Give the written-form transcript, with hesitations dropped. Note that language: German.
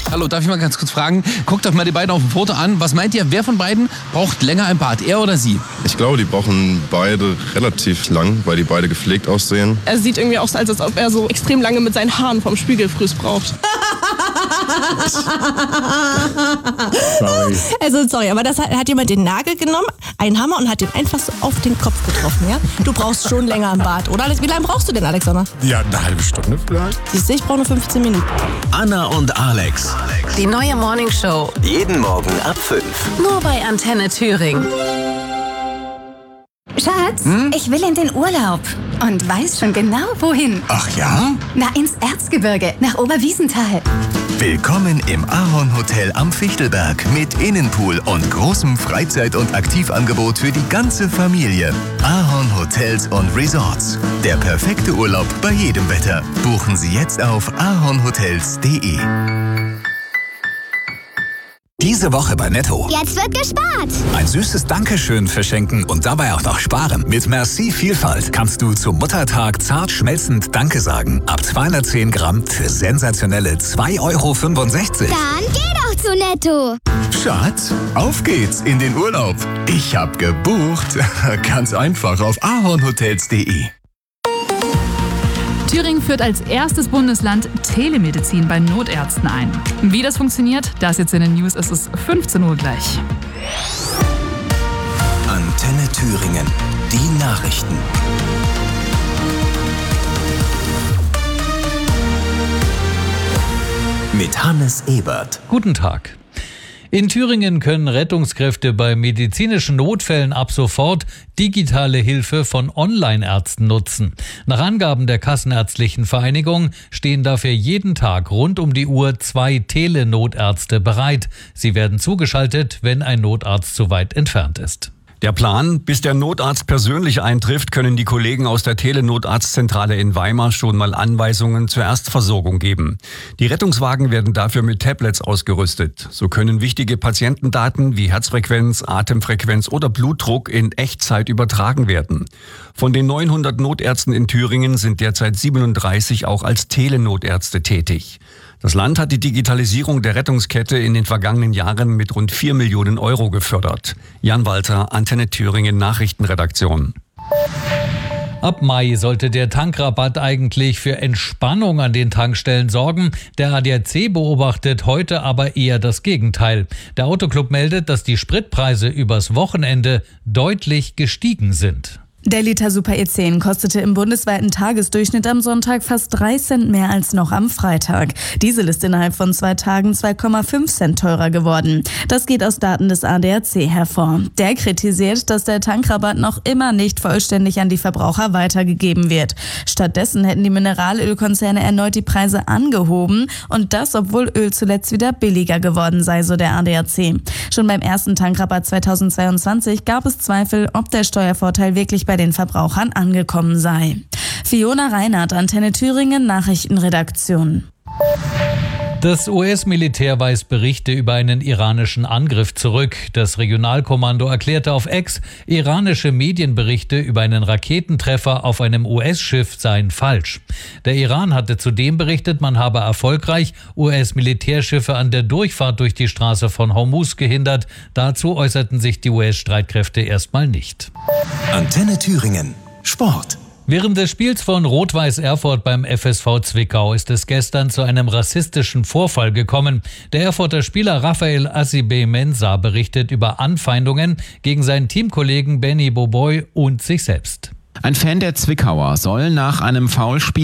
Hallo, darf ich mal ganz kurz fragen? Guckt euch mal die beiden auf dem Foto an. Was meint ihr, wer von beiden braucht länger im Bad, er oder sie? Ich glaube, die brauchen beide relativ lang, weil die beide gepflegt aussehen. Er sieht irgendwie aus, als ob er so extrem lange mit seinen Haaren vom Spiegelfrüß braucht. Sorry, aber das hat jemand den Nagel genommen, einen Hammer und hat den einfach so auf den Kopf getroffen, ja? Du brauchst schon länger im Bad, oder? Wie lange brauchst du denn, Alexander? Ja, eine halbe Stunde vielleicht. Siehst du, ich brauche nur 15 Minuten. Anna und Alex. Die neue Morningshow. Jeden Morgen ab 5. Nur bei Antenne Thüringen. Schatz, ich will in den Urlaub und weiß schon genau, wohin. Ach ja? Na, ins Erzgebirge, nach Oberwiesenthal. Willkommen im Ahorn Hotel am Fichtelberg mit Innenpool und großem Freizeit- und Aktivangebot für die ganze Familie. Ahorn Hotels und Resorts. Der perfekte Urlaub bei jedem Wetter. Buchen Sie jetzt auf ahornhotels.de. Diese Woche bei Netto. Jetzt wird gespart. Ein süßes Dankeschön verschenken und dabei auch noch sparen. Mit Merci Vielfalt kannst du zum Muttertag zart schmelzend Danke sagen. Ab 210 Gramm für sensationelle 2,65 €. Dann geh doch zu Netto. Schatz, auf geht's in den Urlaub. Ich hab gebucht. Ganz einfach auf ahornhotels.de. Thüringen führt als erstes Bundesland Telemedizin bei Notärzten ein. Wie das funktioniert, das jetzt in den News. Es ist 15 Uhr gleich. Antenne Thüringen. Die Nachrichten. Mit Hannes Ebert. Guten Tag. In Thüringen können Rettungskräfte bei medizinischen Notfällen ab sofort digitale Hilfe von Online-Ärzten nutzen. Nach Angaben der Kassenärztlichen Vereinigung stehen dafür jeden Tag rund um die Uhr 2 Telenotärzte bereit. Sie werden zugeschaltet, wenn ein Notarzt zu weit entfernt ist. Der Plan: Bis der Notarzt persönlich eintrifft, können die Kollegen aus der Telenotarztzentrale in Weimar schon mal Anweisungen zur Erstversorgung geben. Die Rettungswagen werden dafür mit Tablets ausgerüstet. So können wichtige Patientendaten wie Herzfrequenz, Atemfrequenz oder Blutdruck in Echtzeit übertragen werden. Von den 900 Notärzten in Thüringen sind derzeit 37 auch als Telenotärzte tätig. Das Land hat die Digitalisierung der Rettungskette in den vergangenen Jahren mit rund 4 Millionen € gefördert. Jan Walter, Antenne Thüringen Nachrichtenredaktion. Ab Mai sollte der Tankrabatt eigentlich für Entspannung an den Tankstellen sorgen. Der ADAC beobachtet heute aber eher das Gegenteil. Der Autoclub meldet, dass die Spritpreise übers Wochenende deutlich gestiegen sind. Der Liter Super E10 kostete im bundesweiten Tagesdurchschnitt am Sonntag fast 3 Cent mehr als noch am Freitag. Diesel ist innerhalb von 2 Tagen 2,5 Cent teurer geworden. Das geht aus Daten des ADAC hervor. Der kritisiert, dass der Tankrabatt noch immer nicht vollständig an die Verbraucher weitergegeben wird. Stattdessen hätten die Mineralölkonzerne erneut die Preise angehoben und das, obwohl Öl zuletzt wieder billiger geworden sei, so der ADAC. Schon beim ersten Tankrabatt 2022 gab es Zweifel, ob der Steuervorteil wirklich bei den Verbrauchern angekommen sei. Fiona Reinhardt, Antenne Thüringen, Nachrichtenredaktion. Das US-Militär weist Berichte über einen iranischen Angriff zurück. Das Regionalkommando erklärte auf X, iranische Medienberichte über einen Raketentreffer auf einem US-Schiff seien falsch. Der Iran hatte zudem berichtet, man habe erfolgreich US-Militärschiffe an der Durchfahrt durch die Straße von Hormuz gehindert. Dazu äußerten sich die US-Streitkräfte erstmal nicht. Antenne Thüringen. Sport. Während des Spiels von Rot-Weiß Erfurt beim FSV Zwickau ist es gestern zu einem rassistischen Vorfall gekommen. Der Erfurter Spieler Raphael Asibe-Mensah berichtet über Anfeindungen gegen seinen Teamkollegen Benny Boboy und sich selbst. Ein Fan der Zwickauer soll nach einem Foulspiel